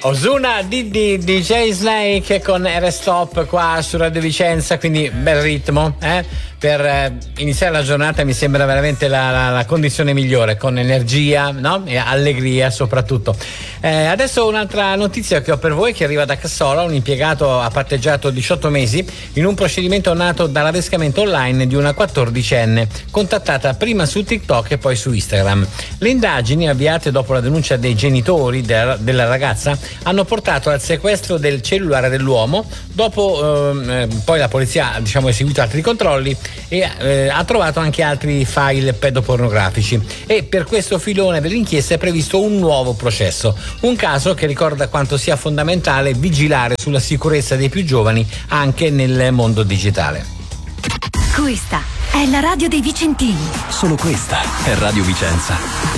Ozuna, Diddy, DJ Snake con R-Stop qua su Radio Vicenza, quindi bel ritmo per iniziare la giornata. Mi sembra veramente la condizione migliore, con energia, no? E allegria soprattutto. Adesso un'altra notizia che ho per voi, che arriva da Cassola. Un impiegato ha patteggiato 18 mesi in un procedimento nato dall'adescamento online di una 14enne contattata prima su TikTok e poi su Instagram. Le indagini, avviate dopo la denuncia dei genitori della ragazza, hanno portato al sequestro del cellulare dell'uomo. Dopo poi la polizia ha eseguito altri controlli e ha trovato anche altri file pedopornografici, e per questo filone dell'inchiesta è previsto un nuovo processo, un caso che ricorda quanto sia fondamentale vigilare sulla sicurezza dei più giovani anche nel mondo digitale. Questa è la radio dei Vicentini. Solo questa è Radio Vicenza.